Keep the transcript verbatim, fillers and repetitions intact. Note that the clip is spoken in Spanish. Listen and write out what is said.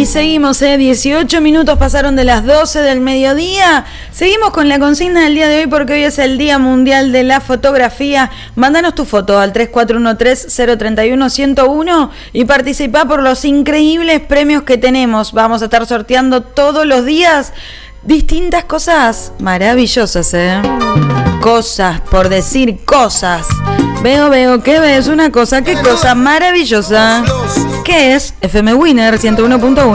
Y seguimos, ¿eh? dieciocho minutos pasaron de las doce del mediodía. Seguimos con la consigna del día de hoy porque hoy es el Día Mundial de la Fotografía. Mándanos tu foto al tres cuatro uno tres, cero tres uno, uno cero uno y participa por los increíbles premios que tenemos. Vamos a estar sorteando todos los días distintas cosas maravillosas, ¿eh? Cosas, por decir cosas. Veo, veo, ¿qué ves? Una cosa, ¿qué cosa maravillosa? ¿Qué es? F M Winner ciento uno punto uno.